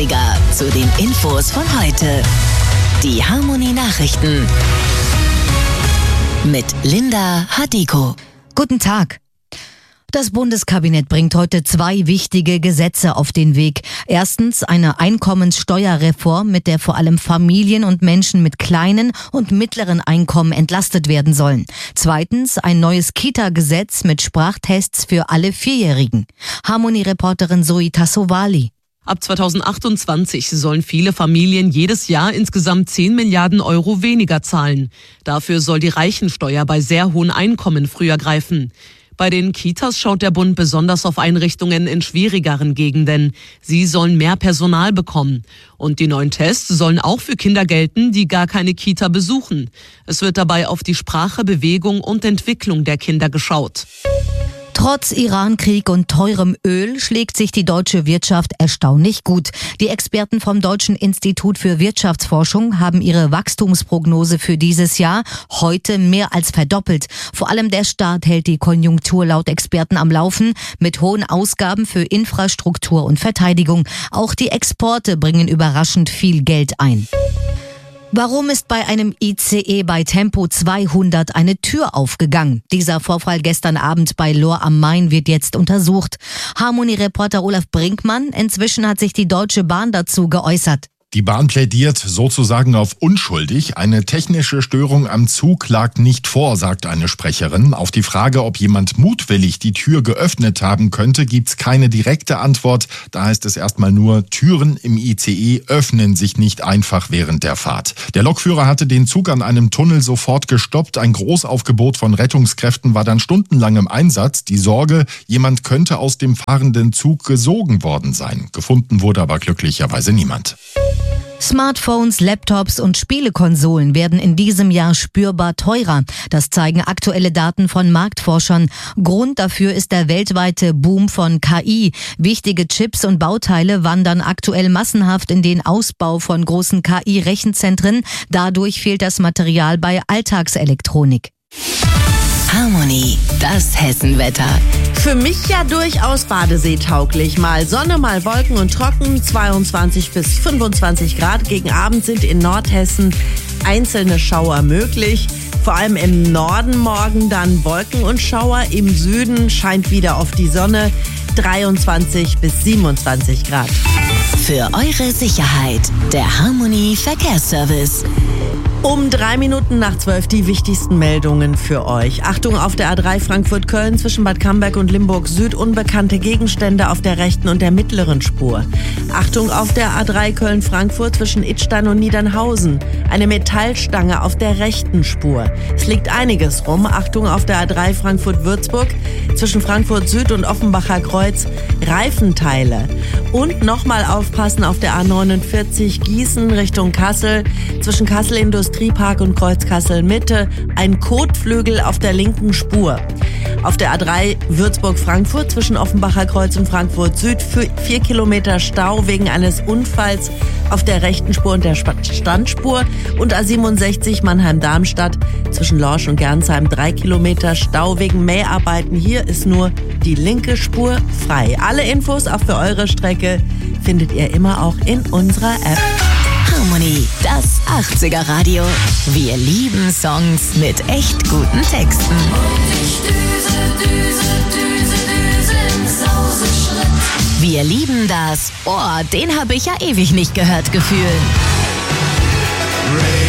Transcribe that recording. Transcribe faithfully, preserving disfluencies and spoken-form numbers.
achtziger zu den Infos von heute. Die Harmony Nachrichten mit Linda Hadiko. Guten Tag. Das Bundeskabinett bringt heute zwei wichtige Gesetze auf den Weg. Erstens eine Einkommenssteuerreform, mit der vor allem Familien und Menschen mit kleinen und mittleren Einkommen entlastet werden sollen. Zweitens ein neues Kita-Gesetz mit Sprachtests für alle Vierjährigen. Harmony-Reporterin Zoe Tassovali. Ab zweitausendachtundzwanzig sollen viele Familien jedes Jahr insgesamt zehn Milliarden Euro weniger zahlen. Dafür soll die Reichensteuer bei sehr hohen Einkommen früher greifen. Bei den Kitas schaut der Bund besonders auf Einrichtungen in schwierigeren Gegenden. Sie sollen mehr Personal bekommen. Und die neuen Tests sollen auch für Kinder gelten, die gar keine Kita besuchen. Es wird dabei auf die Sprache, Bewegung und Entwicklung der Kinder geschaut. Trotz Irankrieg und teurem Öl schlägt sich die deutsche Wirtschaft erstaunlich gut. Die Experten vom Deutschen Institut für Wirtschaftsforschung haben ihre Wachstumsprognose für dieses Jahr heute mehr als verdoppelt. Vor allem der Staat hält die Konjunktur laut Experten am Laufen mit hohen Ausgaben für Infrastruktur und Verteidigung. Auch die Exporte bringen überraschend viel Geld ein. Warum ist bei einem I C E bei Tempo zweihundert eine Tür aufgegangen? Dieser Vorfall gestern Abend bei Lohr am Main wird jetzt untersucht. Harmony-Reporter Olaf Brinkmann, inzwischen hat sich die Deutsche Bahn dazu geäußert. Die Bahn plädiert sozusagen auf unschuldig. Eine technische Störung am Zug lag nicht vor, sagt eine Sprecherin. Auf die Frage, ob jemand mutwillig die Tür geöffnet haben könnte, gibt's keine direkte Antwort. Da heißt es erstmal nur, Türen im I C E öffnen sich nicht einfach während der Fahrt. Der Lokführer hatte den Zug an einem Tunnel sofort gestoppt. Ein Großaufgebot von Rettungskräften war dann stundenlang im Einsatz. Die Sorge, jemand könnte aus dem fahrenden Zug gesogen worden sein. Gefunden wurde aber glücklicherweise niemand. Smartphones, Laptops und Spielekonsolen werden in diesem Jahr spürbar teurer. Das zeigen aktuelle Daten von Marktforschern. Grund dafür ist der weltweite Boom von K I. Wichtige Chips und Bauteile wandern aktuell massenhaft in den Ausbau von großen K I-Rechenzentren. Dadurch fehlt das Material bei Alltagselektronik. Harmony, das Hessenwetter. Für mich ja durchaus badeseetauglich. Mal Sonne, mal Wolken und trocken, zweiundzwanzig bis fünfundzwanzig Grad. Gegen Abend sind in Nordhessen einzelne Schauer möglich. Vor allem im Norden morgen dann Wolken und Schauer. Im Süden scheint wieder auf die Sonne, dreiundzwanzig bis siebenundzwanzig Grad. Für eure Sicherheit, der Harmony Verkehrsservice. Um drei Minuten nach zwölf die wichtigsten Meldungen für euch. Achtung auf der A drei Frankfurt-Köln zwischen Bad Camberg und Limburg Süd. Unbekannte Gegenstände auf der rechten und der mittleren Spur. Achtung auf der A drei Köln-Frankfurt zwischen Idstein und Niedernhausen. Eine Metallstange auf der rechten Spur. Es liegt einiges rum. Achtung auf der A drei Frankfurt-Würzburg zwischen Frankfurt Süd und Offenbacher Kreuz. Reifenteile. Und nochmal aufpassen auf der A neunundvierzig Gießen Richtung Kassel zwischen Kassel Industriepark und Kreuz Kassel Mitte. Ein Kotflügel auf der linken Spur. Auf der A drei Würzburg-Frankfurt zwischen Offenbacher Kreuz und Frankfurt Süd vier Kilometer Stau wegen eines Unfalls auf der rechten Spur und der Standspur. Und A siebenundsechzig Mannheim-Darmstadt zwischen Lorsch und Gernsheim drei Kilometer Stau wegen Mäharbeiten. Hier ist nur die linke Spur frei. Alle Infos auch für eure Strecke findet ihr immer auch in unserer App. Harmony, das achtziger Radio. Wir lieben Songs mit echt guten Texten. Wir lieben das. Oh, den habe ich ja ewig nicht gehört, Gefühl.